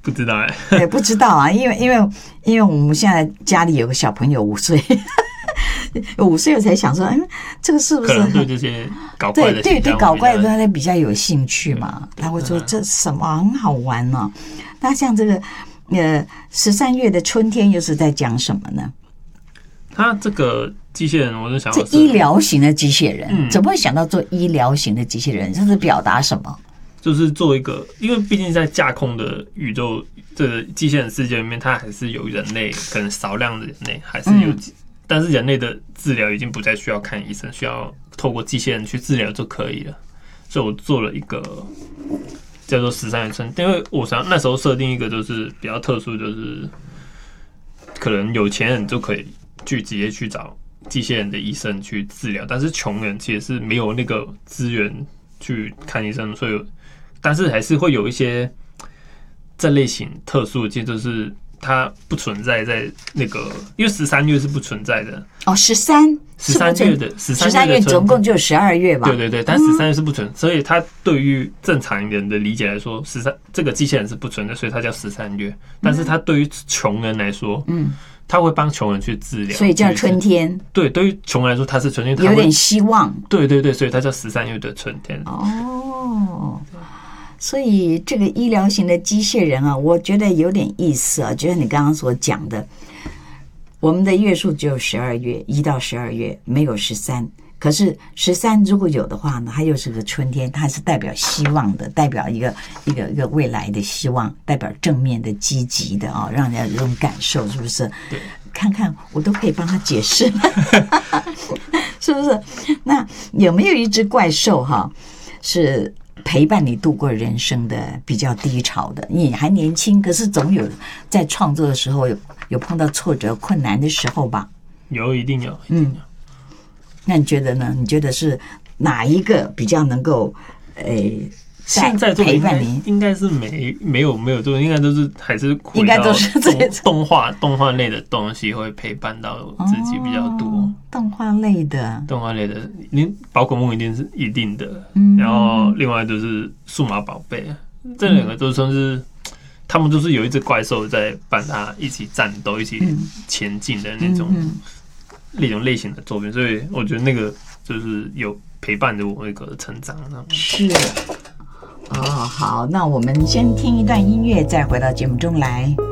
不知道对，不知道啊，因为我们现在家里有个小朋友5岁。5岁我才想说，这个是不是可能对这些搞怪的对搞怪的他比较有兴趣嘛？他会说这什么很好玩哦。那像这个13月的春天又是在讲什么呢？ 他这个机器人，我就想这医疗型的机器人，怎么会想到做医疗型的机器人？这是表达什么？ 就是做一个，因为毕竟在架空的宇宙这个机器人世界里面，它还是有人类，可能少量的人类还是有。但是人类的治疗已经不再需要看医生，需要透过机器人去治疗就可以了。所以我做了一个叫做13月春，因为我想那时候设定一个就是比较特殊，就是可能有钱人就可以直接去找机器人的医生去治疗，但是穷人其实是没有那个资源去看医生，所以但是还是会有一些这类型特殊的，就是它不存在在那个，因为13月是不存在的哦。13月总共就12月吧？ 对，但13月是不存，所以它对于正常人的理解来说，13这个机器人是不存在，所以它叫13月。但是它对于穷人来说，他会帮穷人去治疗， 所以叫春天。 对，对于穷人来说，它是春天， 有点希望。 对，所以它叫13月的春天。 哦。所以这个医疗型的机械人啊，我觉得有点意思啊。就像你刚刚所讲的，我们的月数只有12月，1到12月，没有13。可是13如果有的话呢，它又是个春天，它是代表希望的，代表一个未来的希望，代表正面的、积极的啊，让人家有这种感受，是不是？ 对， 看看我都可以帮他解释，是不是？那有没有一只怪兽哈，是陪伴你度过人生的比较低潮的？你还年轻，可是总有在创作的时候有碰到挫折、困难的时候吧？ 有，一定有。 那你觉得呢？你觉得是哪一个比较能够现在做的陪伴你？ 应该是没有做，应该都是还是应该都是动画类的东西会陪伴到自己比较多。 动画类的， 宝可梦一定的，然后另外就是数码宝贝，这两个都算是他们都是有一只怪兽在伴他一起战斗、一起前进的那种类型的作品，所以我觉得那个就是有陪伴着我一个成长。 是。好，那我们先听一段音乐，再回到节目中来。